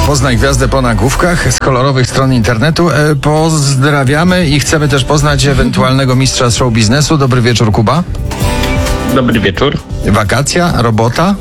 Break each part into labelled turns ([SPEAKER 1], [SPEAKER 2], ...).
[SPEAKER 1] Poznaj gwiazdę po nagłówkach z kolorowych stron internetu. Pozdrawiamy i chcemy też poznać ewentualnego mistrza show biznesu. Dobry wieczór, Kuba.
[SPEAKER 2] Dobry wieczór.
[SPEAKER 1] Wakacja, robota?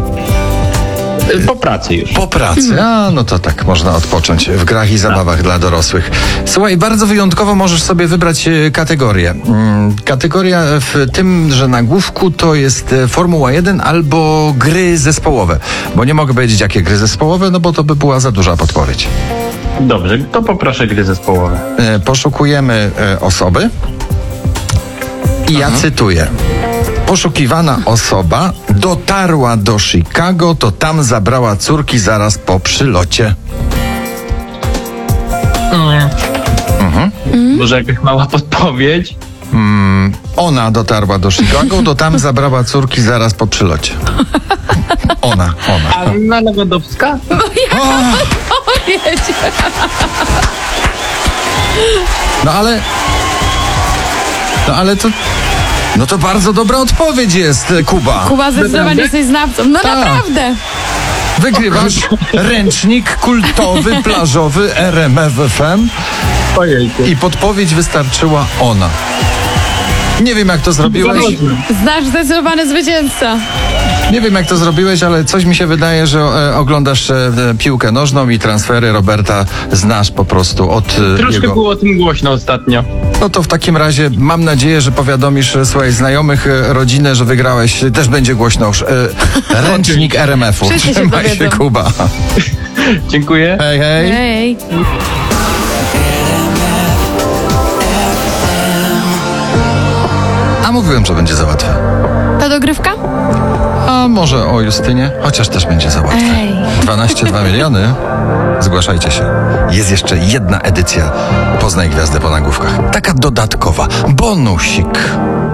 [SPEAKER 2] Po pracy już.
[SPEAKER 1] Po pracy. A, no to tak, można odpocząć w grach i zabawach dla dorosłych. Słuchaj, bardzo wyjątkowo możesz sobie wybrać kategorię. Kategoria w tym, że nagłówku to jest Formuła 1 albo gry zespołowe. Bo nie mogę powiedzieć, jakie gry zespołowe, no bo to by była za duża podpowiedź.
[SPEAKER 2] Dobrze, to poproszę gry zespołowe.
[SPEAKER 1] Poszukujemy osoby i ja cytuję. Poszukiwana osoba dotarła do Chicago, to tam zabrała córki zaraz po przylocie.
[SPEAKER 2] Może jakaś mała podpowiedź?
[SPEAKER 1] Ona dotarła do Chicago, to tam zabrała córki zaraz po przylocie. Ona.
[SPEAKER 2] Anna Lewandowska?
[SPEAKER 1] No ale to... No to bardzo dobra odpowiedź jest, Kuba.
[SPEAKER 3] Kuba, zdecydowanie jesteś znawcą. No
[SPEAKER 1] Tak.
[SPEAKER 3] naprawdę.
[SPEAKER 1] Wygrywasz ręcznik kultowy, plażowy RMF FM
[SPEAKER 2] Ojejku.
[SPEAKER 1] i podpowiedź wystarczyła ona. Nie wiem, jak to zrobiłeś.
[SPEAKER 3] Znasz zdecydowany zwycięzca.
[SPEAKER 1] Nie wiem, jak to zrobiłeś, ale coś mi się wydaje, że oglądasz piłkę nożną i transfery Roberta znasz po prostu od
[SPEAKER 2] Troszkę
[SPEAKER 1] jego...
[SPEAKER 2] było o tym głośno ostatnio.
[SPEAKER 1] No to w takim razie mam nadzieję, że powiadomisz swoich znajomych, rodzinę, że wygrałeś. Też będzie głośno już. Ręcznik RMF-u.
[SPEAKER 3] Wszyscy się
[SPEAKER 1] Trzymaj się,
[SPEAKER 3] dowiedzą.
[SPEAKER 1] Kuba.
[SPEAKER 2] Dziękuję.
[SPEAKER 1] Hej, hej.
[SPEAKER 3] Hej.
[SPEAKER 1] A mówiłem, że będzie za łatwe.
[SPEAKER 3] Ta dogrywka?
[SPEAKER 1] A może o Justynie? Chociaż też będzie za łatwe.
[SPEAKER 3] Ej.
[SPEAKER 1] 12,2 miliony. Zgłaszajcie się. Jest jeszcze jedna edycja Poznaj Gwiazdę po nagłówkach. Taka dodatkowa. Bonusik.